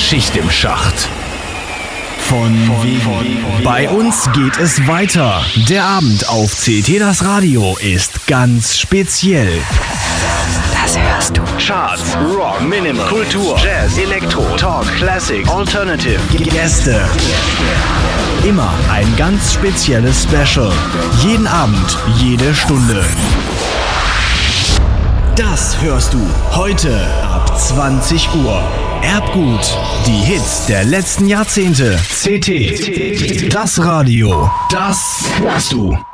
Schicht im Schacht. Von wegen. Bei uns geht es weiter. Der Abend auf CT Das Radio ist ganz speziell. Das hörst du. Charts, Rock, Minimal, Kultur, Jazz, Elektro, Talk, Classic, Alternative, Gäste. Immer ein ganz spezielles Special. Jeden Abend, jede Stunde. Das hörst du heute ab 20 Uhr. Erbgut, die Hits der letzten Jahrzehnte. CT, das Radio, das hörst du.